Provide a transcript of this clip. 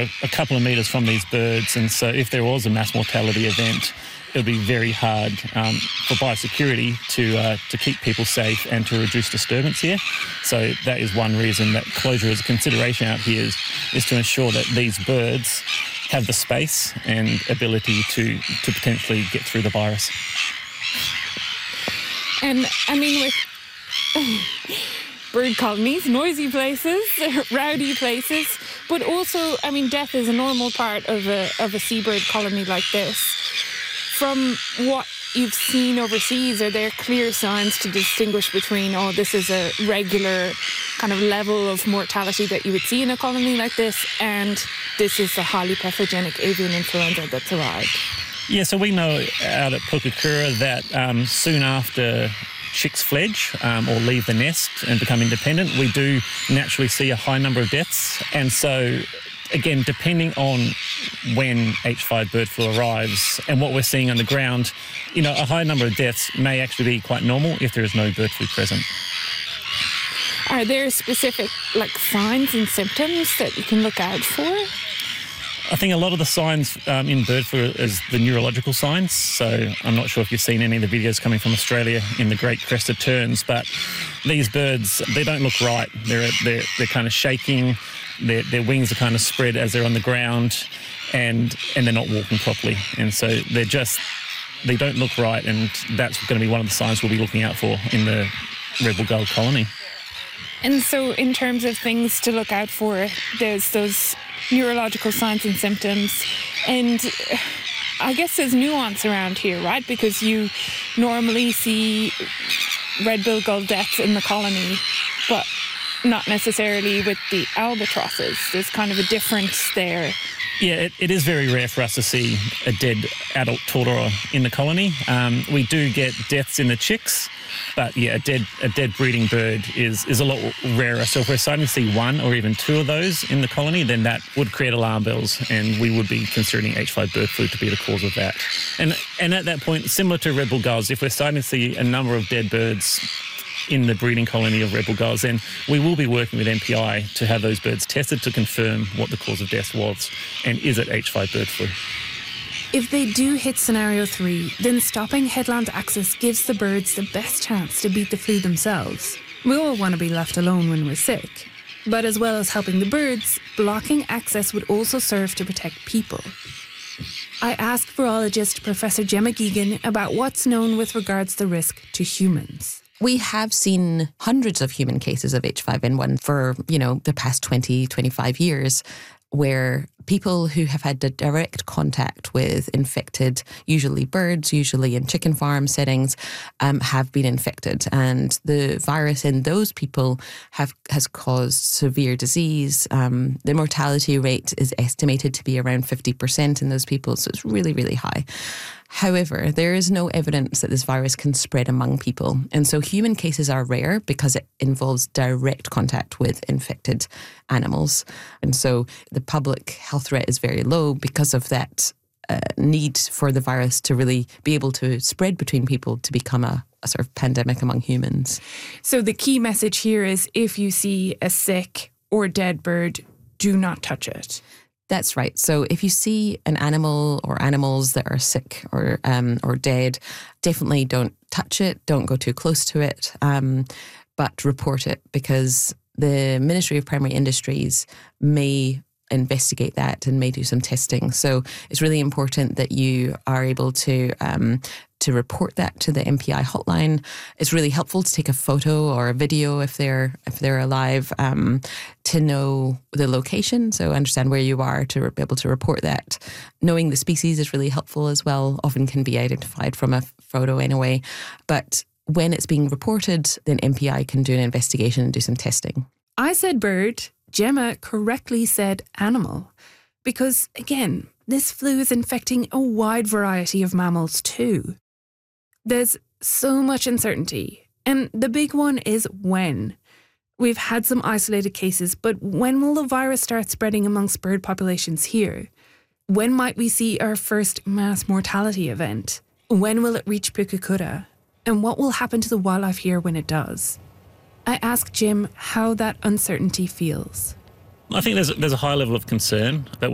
a couple of metres from these birds, and so if there was a mass mortality event, it would be very hard for biosecurity to keep people safe and to reduce disturbance here. So that is one reason that closure is a consideration out here, is to ensure that these birds have the space and ability to potentially get through the virus. And I mean, with bird colonies, noisy places, rowdy places, but also, I mean, death is a normal part of a seabird colony like this. From what you've seen overseas, are there clear signs to distinguish between, oh, this is a regular kind of level of mortality that you would see in a colony like this, and this is the highly pathogenic avian influenza that's arrived? Yeah, so we know out at Pukekura that soon after chicks fledge or leave the nest and become independent, we do naturally see a high number of deaths. And so, again, depending on when H5 bird flu arrives and what we're seeing on the ground, you know, a high number of deaths may actually be quite normal if there is no bird flu present. Are there specific signs and symptoms that you can look out for? I think a lot of the signs in bird flu is the neurological signs. So I'm not sure if you've seen any of the videos coming from Australia in the Great Crested Terns, but these birds, they don't look right. They're kind of shaking. Their wings are kind of spread as they're on the ground, and they're not walking properly. And so they don't look right, and that's going to be one of the signs we'll be looking out for in the rebel gull colony. And so in terms of things to look out for, there's those neurological signs and symptoms. And I guess there's nuance around here, right? Because you normally see red-billed gull deaths in the colony, but not necessarily with the albatrosses. There's kind of a difference there. Yeah, it is very rare for us to see a dead adult tortoise in the colony. We do get deaths in the chicks, but yeah, a dead breeding bird is a lot rarer. So if we're starting to see one or even two of those in the colony, then that would create alarm bells, and we would be considering H5 bird flu to be the cause of that. And at that point, similar to red-billed gulls, if we're starting to see a number of dead birds in the breeding colony of red-billed gulls, then we will be working with MPI to have those birds tested to confirm what the cause of death was, and is it H5 bird flu. If they do hit scenario 3, then stopping headland access gives the birds the best chance to beat the flu themselves. We all want to be left alone when we're sick. But as well as helping the birds, blocking access would also serve to protect people. I asked virologist Professor Gemma Geoghegan about what's known with regards to the risk to humans. We have seen hundreds of human cases of H5N1 for, the past 20, 25 years, where people who have had direct contact with infected, usually birds, usually in chicken farm settings, have been infected. And the virus in those people has caused severe disease. The mortality rate is estimated to be around 50% in those people, so it's really, really high. However, there is no evidence that this virus can spread among people. And so human cases are rare because it involves direct contact with infected animals. And so the public health threat is very low because of that need for the virus to really be able to spread between people to become a sort of pandemic among humans. So the key message here is if you see a sick or dead bird, do not touch it. That's right. So if you see an animal or animals that are sick or dead, definitely don't touch it, don't go too close to it, but report it, because the Ministry of Primary Industries may investigate that and may do some testing. So it's really important that you are able to report that to the MPI hotline. It's really helpful to take a photo or a video if they're alive, to know the location, so understand where you are to be able to report that. Knowing the species is really helpful as well, often can be identified from a photo anyway. But when it's being reported, then MPI can do an investigation and do some testing. I said bird, Gemma correctly said animal, because again, this flu is infecting a wide variety of mammals too. There's so much uncertainty, and the big one is when. We've had some isolated cases, but when will the virus start spreading amongst bird populations here? When might we see our first mass mortality event? When will it reach Pukekura? And what will happen to the wildlife here when it does? I asked Jim how that uncertainty feels. I think there's a high level of concern that